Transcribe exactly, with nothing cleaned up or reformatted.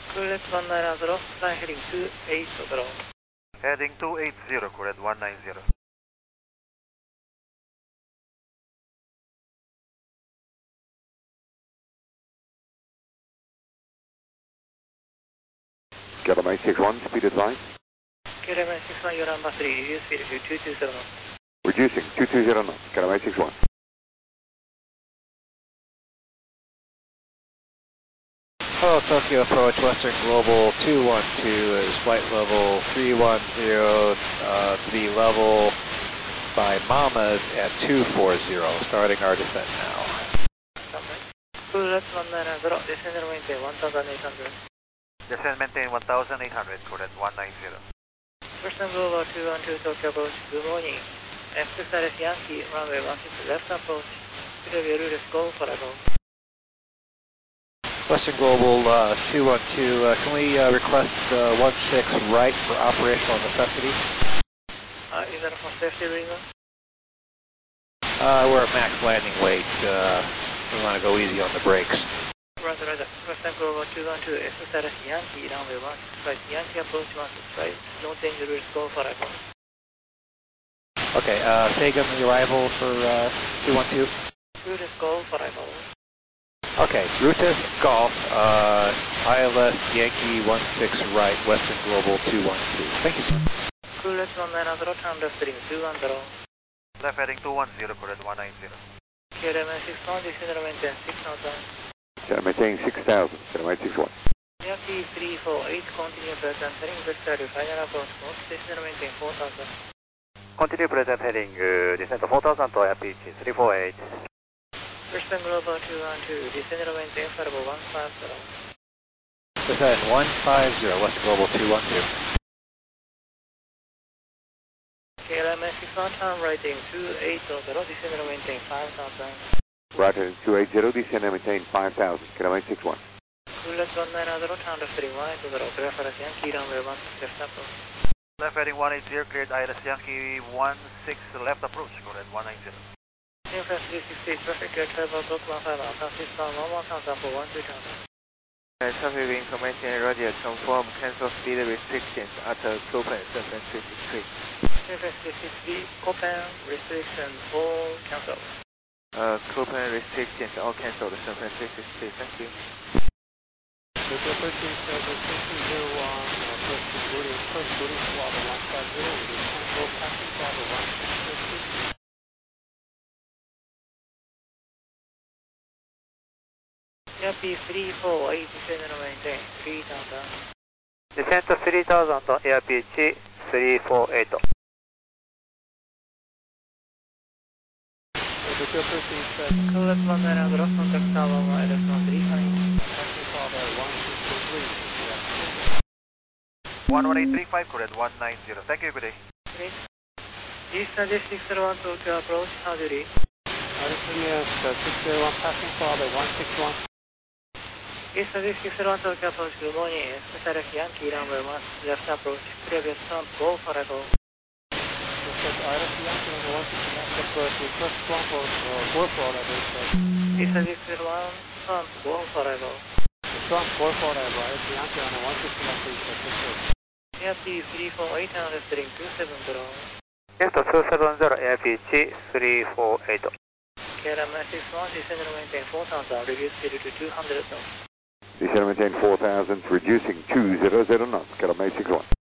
Correct one nine zero, flying heading two eight zero. Heading two eight zero, correct one nine zero. Calama six one, speed advice. Calama six one, your number three, reduce speed to two two zero knots. Reducing, two two zero knots, Calama six one. Hello, Tokyo approach, Western Global two one two is flight level three one zero, uh, to be level by Mamas at two four zero, starting our descent now. Correct one nine zero, descend and maintain one thousand eight hundred. Descend maintain one thousand eight hundred, correct one nine zero. Western Global two one two, Tokyo approach, good morning. F six R S Yankee, runway one six left approach, Clear route, go for a go. Western Global uh, two one two, uh, can we uh, request uh, one six right for operational necessity? Uh, is that for safety reason? Uh, we're at max landing weight. Uh, we want to go easy on the brakes. Roger, roger. Western Global two one two, F six R S Yankee, runway one six right, Yankee approach one six right, no change route, go for a go. Okay, uh, Sagan, the arrival for uh, two one two? Route is go for a go. Okay, Rutus Golf, uh, I L S Yankee one six right, Western Global two one two. Thank you, sir. Correct one nine zero, turn left heading two one zero. Left heading two one zero, correct one nine zero. Calama six one, descend and maintain six thousand. Calama maintain six thousand, Calama six one. Yankee three four eight, continue present heading vector to final approach mode, descend and maintain four thousand. Continue present heading, uh, descent four thousand to Yapi three four eight. Western Global two one two, descend and maintain variable one five zero. Descend one five zero, Western Global two one two. Calama six one, turn right heading two eight zero, descend and maintain five thousand. Right heading two eight zero, descend and maintain five thousand, Calama six one. Correct one nine zero, turn left heading one eight zero, clear for Yankee, runway one six left approach. Left heading one eight zero, cleared I L S Yankee one six left approach, correct one nine zero. Infrared three sixty, traffic air travel, Group one five, Alpha six one one one thousand for one three thousand. Traffic information, radio confirm cancel speed restrictions at uh, Copen San Francisco Street. Infrared three sixty, Copen restriction all cancel. Uh, Copen restrictions all cancelled San Francisco Street, thank you. Tokyo thirteen seven six zero one, first boarding, first boarding squad one five zero, with a cancel passing squad one six six. Yapi three four eight, descend and maintain three thousand. Descent to three thousand on Air P H three four eight. Tokyo thirteen seven. Correct one nine zero, contact tower one L S one three five. Passing squad one six three. one one eight three five, correct one nine zero. Thank you, good day. Okay. Eastern District zero one, Tokyo approach, how do you read? Yes, six zero one, passing squad one six one. Eastern District zero one, Tokyo approach, good morning. F six R S Yankee, runway one left approach, previous front, go for a go. I L S Yankee on the one six left approach, request one for uh, four four level. Eastern District zero one, front, go for a go. Front four four level, I L S Yankee on the one six left approach. Yapi three four eight, and left heading two seven zero. Yes, two seven zero Air P H three four eight. Calama six one, descend and maintain four thousand, reduce speed to two hundred knots. Descend and maintain four thousand, reducing two hundred knots, Calama six one.